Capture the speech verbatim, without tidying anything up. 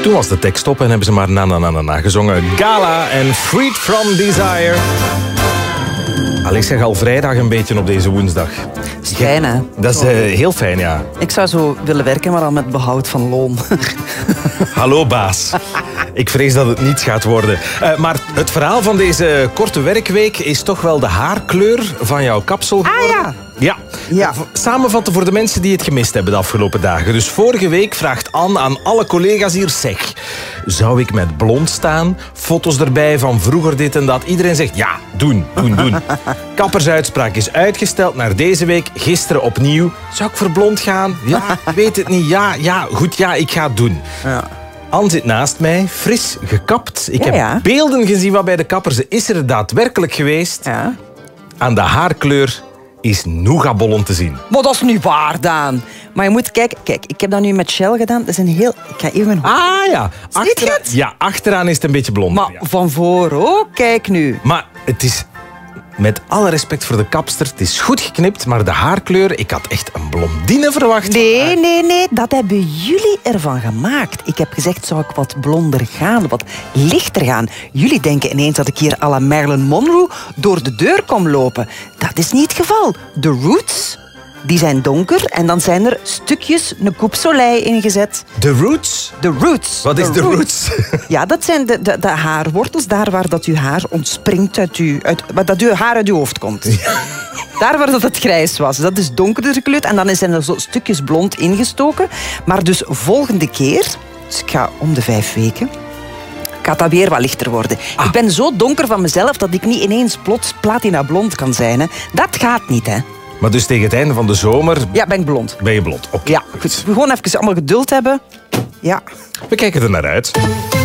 Toen was de tekst op en hebben ze maar na na na na, na gezongen. Gala en Freed from Desire. Allee, ik zeg al vrijdag een beetje op deze woensdag. Dat is fijn, hè? Dat is uh, heel fijn, ja. Ik zou zo willen werken, maar dan met behoud van loon. Hallo, baas. Ik vrees dat het niets gaat worden. Uh, maar het verhaal van deze korte werkweek is toch wel de haarkleur van jouw kapsel geworden. Ah ja. Ja. Ja. Samenvatten voor de mensen die het gemist hebben de afgelopen dagen. Dus vorige week vraagt Anne aan alle collega's hier... Zeg, zou ik met blond staan? Foto's erbij van vroeger dit en dat. Iedereen zegt ja, doen, doen, doen. Kappersuitspraak is uitgesteld naar deze week. Gisteren opnieuw. Zou ik voor blond gaan? Ja, ik weet het niet. Ja, ja, goed, ja, ik ga het doen. Ja. Anne zit naast mij, fris gekapt. Ik Ja, heb ja. beelden gezien wat bij de kapper. Ze is er daadwerkelijk geweest. Ja. Aan de haarkleur is nougatbollen te zien. Maar dat is niet waar, Daan. Maar je moet kijken... Kijk, ik heb dat nu met Shell gedaan. Dat is een heel... Ik ga even mijn... Ah ja. Zie je Achteraan, het? ja, achteraan is het een beetje blond. Maar Ja. van voor ook, kijk nu. Maar het is... Met alle respect voor de kapster, het is goed geknipt, maar de haarkleur... Ik had echt een blondine verwacht. Nee, nee, nee, dat hebben jullie ervan gemaakt. Ik heb gezegd, zou ik wat blonder gaan, wat lichter gaan. Jullie denken ineens dat ik hier à la Marilyn Monroe door de deur kom lopen. Dat is niet het geval. De roots, die zijn donker en dan zijn er stukjes een coupe soleil ingezet. De roots? De roots. Wat is de roots? Ja, dat zijn de, de, de haarwortels, daar waar dat uw haar ontspringt uit uw... Uit, waar dat uw haar uit uw hoofd komt. Ja. Daar waar dat het grijs was. Dat is donkerder gekleurd en dan zijn er zo stukjes blond ingestoken. Maar dus volgende keer, dus ik ga om de vijf weken... gaat dat weer wat lichter worden. Ah. Ik ben zo donker van mezelf dat ik niet ineens plots platina blond kan zijn. Hè. Dat gaat niet, hè. Maar dus tegen het einde van de zomer... Ja, ben ik blond. Ben je blond? Okay. Ja, goed. We gewoon even allemaal geduld hebben. Ja. We kijken er naar uit.